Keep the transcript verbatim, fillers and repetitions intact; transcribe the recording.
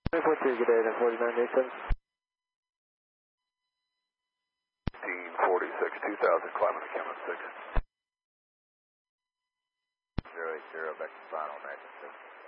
three four two, good day, ten forty-nine, eighty-seven. fifteen forty-six, two thousand, climbing to Cameron six. zero eight zero, back to final, Magnus six.